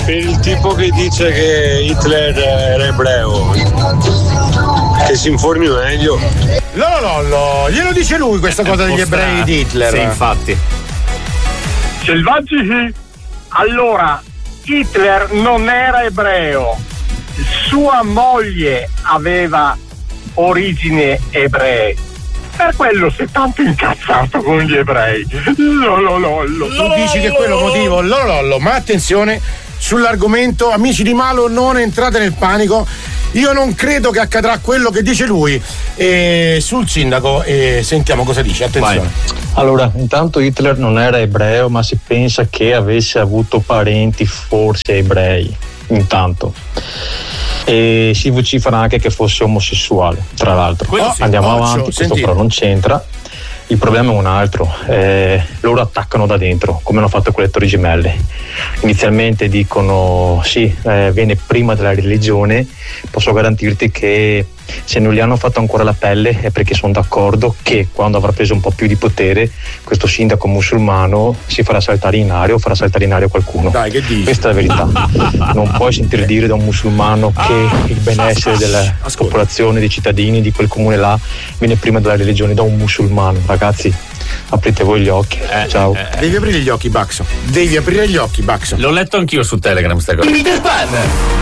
per il tipo che dice che Hitler era ebreo, che si informi meglio. No, glielo dice lui questa cosa degli ebrei di Hitler. Sì, infatti. Selvaggi, allora Hitler non era ebreo, sua moglie aveva origini ebree, per quello si è tanto incazzato con gli ebrei. Tu dici che è quello motivo? Lollo, ma attenzione sull'argomento, amici di Malo, non entrate nel panico. Io non credo che accadrà quello che dice lui. Sul sindaco, sentiamo cosa dice, attenzione. Vai. Allora, intanto Hitler non era ebreo, ma si pensa che avesse avuto parenti forse ebrei, intanto. E si vocifera anche che fosse omosessuale, tra l'altro. Andiamo avanti, questo però non c'entra. Il problema è un altro, loro attaccano da dentro, come hanno fatto con le Torri Gemelle. Inizialmente dicono viene prima della religione. Posso garantirti che se non gli hanno fatto ancora la pelle è perché sono d'accordo che quando avrà preso un po' più di potere questo sindaco musulmano si farà saltare in aria o farà saltare in aria qualcuno. Dai, che dici? Questa è la verità. Non puoi sentire dire da un musulmano che il benessere della popolazione, dei cittadini di quel comune là viene prima della religione, da un musulmano. Ragazzi, aprite voi gli occhi. Ciao. Devi aprire gli occhi, Baxo. Devi aprire gli occhi, Baxo. L'ho letto anch'io su Telegram sta cosa. Peter Pan.